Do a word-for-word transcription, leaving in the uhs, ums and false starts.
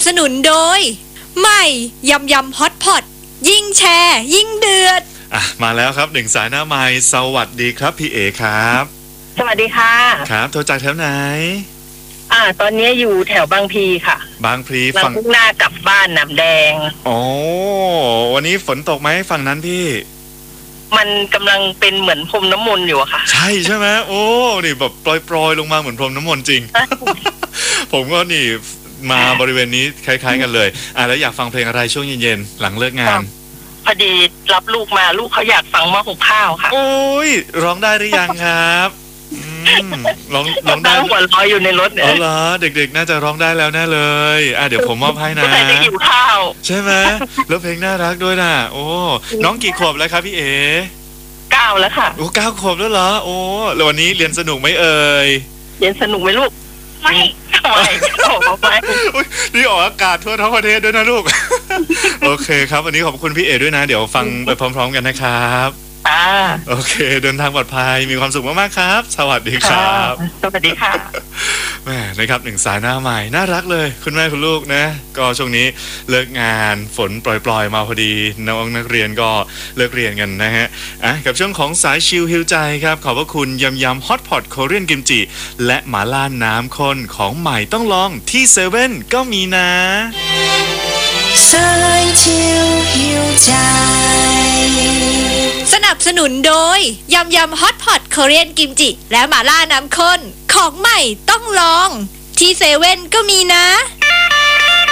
สนุนโดยใหม่ยำยำฮอตพอตยิ่งแชร์ยิ่งเดือดอ่ะมาแล้วครับหนึ่งสายหน้าไมค์สวัสดีครับพี่เอครับสวัสดีค่ะครับโทรจากแถวไหนอ่าตอนนี้อยู่แถวบางพลีค่ะบางพลีฝั่งมุ่งหน้ากลับบ้านน้ำแดงโอ้วันนี้ฝนตกไหมฝั่งนั้นพี่มันกำลังเป็นเหมือนพรมน้ำมนต์อยู่อะค่ะใช่ใช่ไหมโอ้นี่แบบปลอยๆลงมาเหมือนพรมน้ำมนต์จริง ผมก็นี่มาบริเวณนี้คล้ายๆกันเลยอ่ะแล้วอยากฟังเพลงอะไรช่วงเย็นๆหลังเลิกงานพอดีรับลูกมาลูกเขาอยากฟังหม้อหุงข้าวค่ะโอ้ยร้องได้หรือยังครับร้องร้องได้หัวลอยอยู่ในรถเนี่ยอ๋อเหรอเด็กๆน่าจะร้องได้แล้วแน่เลยอ่ะเดี๋ยวผมมอบให้นะได้หิวข้าวใช่ไหมแล้วเพลงน่ารักด้วยนะโอ้น้องกี่ขวบแล้วครับพี่เอเก้าแล้วค่ะโอ้เก้าขวบแล้วเหรอโอ้แล้ววันนี้เรียนสนุกไหมเอ่ยเรียนสนุกไหมลูกไม่ไม่บอกไปนี่ออกอากาศทั่วทั้งประเทศด้วยนะลูกโอเคครับวันนี้ขอบคุณพี่เอด้วยนะเดี๋ยวฟังไปพร้อมๆกันนะครับอ่าโอเคเดินทางปลอดภัยมีความสุขมากๆครับสวัสดีครับสวัสดีค่ะแม่นะครับหนึ่งสายหน้าใหม่น่ารักเลยคุณแม่คุณลูกนะก็ช่วงนี้เลิกงานฝนปล่อยๆมาพอดีน้องนักเรียนก็เลิกเรียนกันนะฮะอ่ะกับช่วงของสายชิลฮิวใจครับขอบพระคุณยำยำฮอตพอตโคเรียนกิมจิและหม่าล่าน้ำข้นของใหม่ต้องลองที่เซเว่นก็มีนะสายชิลฮิวใจสนับสนุนโดยยำยำฮอตพอตโคเรียนกิมจิและหม่าล่าน้ำข้นของใหม่ต้องลองที่เซเว่นก็มีนะ